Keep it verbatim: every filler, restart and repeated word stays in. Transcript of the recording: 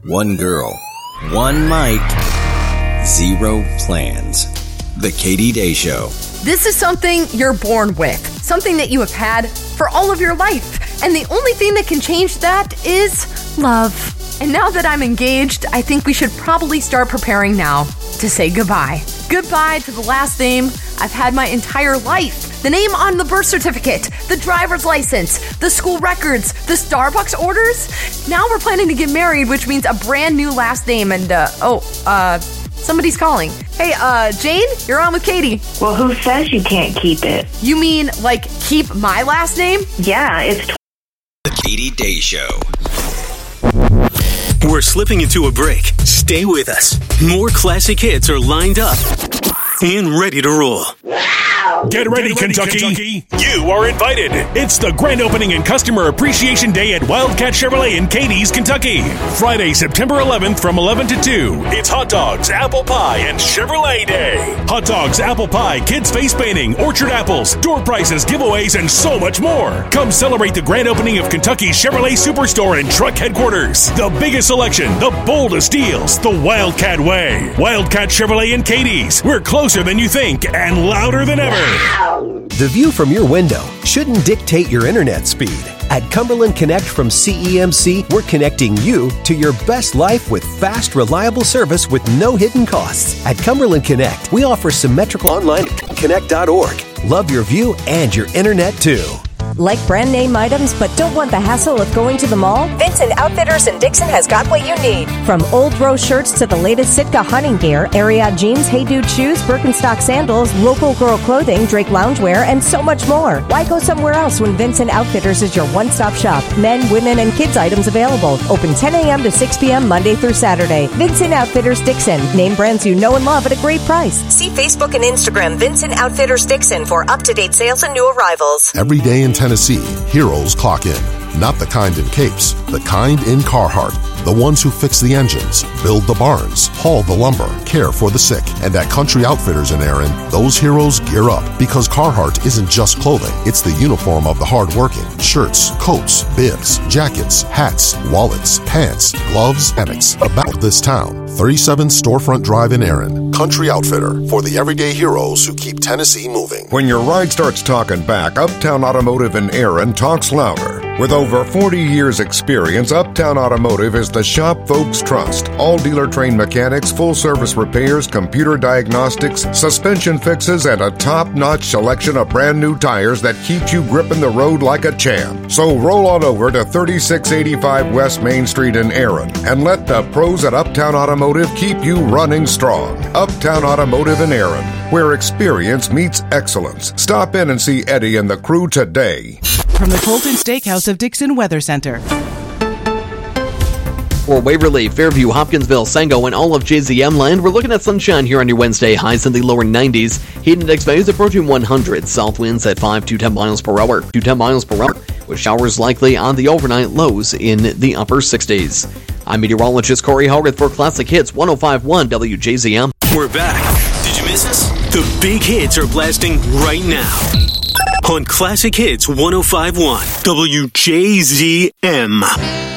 One girl, one mic, zero plans. The Katie Day Show. This is something you're born with, something that you have had for all of your life. And the only thing that can change that is love. And now that I'm engaged, I think we should probably start preparing now to say goodbye. Goodbye to the last name I've had my entire life. The name on the birth certificate, the driver's license, the school records, the Starbucks orders. Now we're planning to get married, which means a brand new last name. And, uh, oh, uh, somebody's calling. Hey, uh, Jane, you're on with Katie. Well, who says you can't keep it? You mean, like, keep my last name? Yeah, it's... T- the Katie Day Show. We're slipping into a break. Stay with us. More classic hits are lined up and ready to roll. Get ready, Get ready Kentucky. Kentucky. You are invited. It's the grand opening and customer appreciation day at Wildcat Chevrolet in Cadiz, Kentucky. Friday, September eleventh from eleven to two. It's hot dogs, apple pie, and Chevrolet Day. Hot dogs, apple pie, kids face painting, orchard apples, door prizes, giveaways, and so much more. Come celebrate the grand opening of Kentucky's Chevrolet Superstore and Truck Headquarters. The biggest selection, the boldest deals, the Wildcat way. Wildcat Chevrolet in Cadiz. We're closer than you think and louder than ever. The view from your window shouldn't dictate your internet speed. At Cumberland Connect from C E M C, we're connecting you to your best life with fast, reliable service with no hidden costs. At Cumberland Connect, we offer symmetrical online connect dot org. Love your view and your internet too. Like brand name items but don't want the hassle of going to the mall? Vincent Outfitters in Dixon has got what you need. From old Rose shirts to the latest Sitka hunting gear, Ariat jeans, Hey Dude shoes, Birkenstock sandals, local girl clothing, Drake loungewear, and so much more. Why go somewhere else when Vincent Outfitters is your one-stop shop? Men, women, and kids items available. Open ten a.m. to six p.m. Monday through Saturday. Vincent Outfitters Dixon. Name brands you know and love at a great price. See Facebook and Instagram Vincent Outfitters Dixon for up-to-date sales and new arrivals. Every day in Tennessee, heroes clock in. Not the kind in capes, the kind in Carhartt. The ones who fix the engines, build the barns, haul the lumber, care for the sick. And at Country Outfitters in Erin, those heroes gear up because Carhartt isn't just clothing. It's the uniform of the hardworking. Shirts, coats, bibs, jackets, hats, wallets, pants, gloves, hammocks. About this town. thirty-seven Storefront Drive in Erin. Country Outfitter for the everyday heroes who keep Tennessee moving. When your ride starts talking back, Uptown Automotive in Erin talks louder. With over forty years experience, Uptown Automotive is the shop folks trust. All dealer-trained mechanics, full-service repairs, computer diagnostics, suspension fixes, and a top-notch selection of brand-new tires that keeps you gripping the road like a champ. So roll on over to thirty-six eighty-five West Main Street in Erin and let the pros at Uptown Automotive keep you running strong. Uptown Automotive in Erin, where experience meets excellence. Stop in and see Eddie and the crew today. From the Colton Steakhouse of Dixon Weather Center. For Waverly, Fairview, Hopkinsville, Sango, and all of J Z M land, we're looking at sunshine here on your Wednesday. Highs in the lower nineties. Heat index values approaching one hundred. South winds at five to ten miles per hour. to ten miles per hour, with showers likely on the overnight, lows in the upper sixties. I'm meteorologist Corey Howarth for Classic Hits one oh five point one W J Z M. We're back. Did you miss us? The big hits are blasting right now on Classic Hits one oh five point one W J Z M.